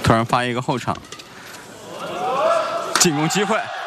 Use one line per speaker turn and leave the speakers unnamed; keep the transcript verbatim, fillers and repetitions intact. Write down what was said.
突然发一个后场，进攻机会。